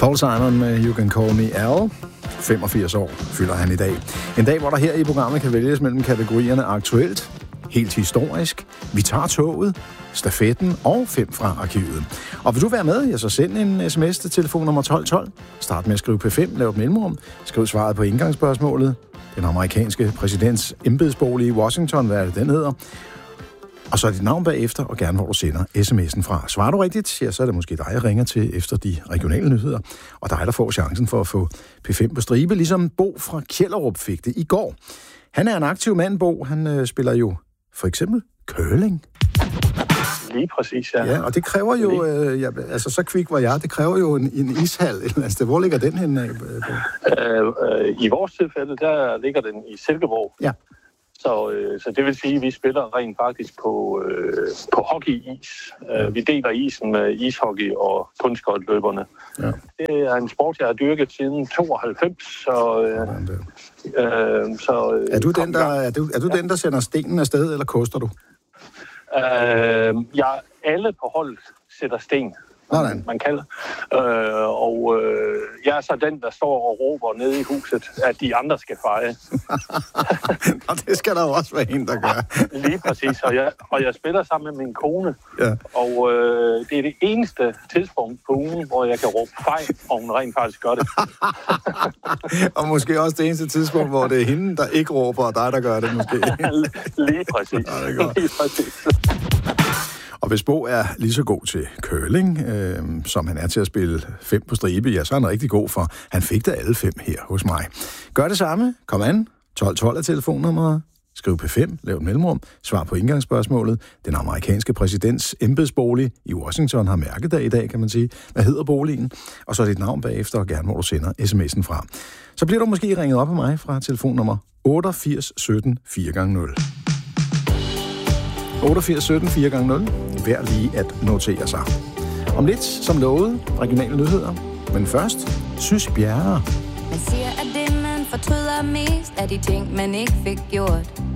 Paul Simon med You Can Call Me Al. 85 år fylder han i dag. En dag, hvor der her i programmet kan vælges mellem kategorierne aktuelt, helt historisk, vi tager toget, stafetten og 5 fra arkivet. Og vil du være med, så send en sms til telefonnummer 1212. Start med at skrive P5, lav et mellemrum. Skriv svaret på indgangsspørgsmålet. Den amerikanske præsidents embedsbolig i Washington, hvad er det, den hedder? Og så er dit navn bagefter, og gerne hvor du sender sms'en fra. Svarer du rigtigt, ja, så er det måske dig, jeg ringer til efter de regionale nyheder. Og dig, der får chancen for at få P5 på stribe, ligesom Bo fra Kjellerup fik det i går. Han er en aktiv mand, Bo. Han spiller jo for eksempel curling. Lige præcis, ja. Ja, og det kræver jo, altså så kvik var jeg, det kræver jo en ishal et eller andet sted. Hvor ligger den henne? I vores tilfælde, der ligger den i Silkeborg. Ja. Så det vil sige, at vi spiller rent faktisk på hockeyis. Vi deler isen med ishockey og kunstskøjteløberne. Ja. Det er en sport, jeg har dyrket siden 92. Er du den, der sender stenen afsted, eller koster du? Alle på holdet sætter sten. Man kalder. Jeg er så den, der står og råber nede i huset, at de andre skal feje. Og det skal der jo også være en, der gør. Lige præcis. Og jeg spiller sammen med min kone. Ja. Og det er det eneste tidspunkt på ugen, hvor jeg kan råbe fej, og hun rent faktisk gør det. Og måske også det eneste tidspunkt, hvor det er hende, der ikke råber, og dig, der gør det måske. Lige præcis. Ja, det er godt. Lige præcis. Og hvis Bo er lige så god til curling, som han er til at spille 5 på stribe, ja, så er han rigtig god, for han fik da alle 5 her hos mig. Gør det samme. Kom an. 1212 er telefonnummeret. Skriv P5, lav et mellemrum. Svar på indgangsspørgsmålet. Den amerikanske præsidents embedsbolig i Washington har mærkedag i dag, kan man sige. Hvad hedder boligen? Og så er dit navn bagefter, og gerne hvor du sender sms'en fra. Så bliver du måske ringet op af mig fra telefonnummer 88 17 4x0. 88 17 4x0. Værd lige at notere sig. Om lidt, som lovet, regionale nyheder. Men først, Sys Bjerre. Man siger, at det man fortryder mest er de ting, man ikke fik gjort.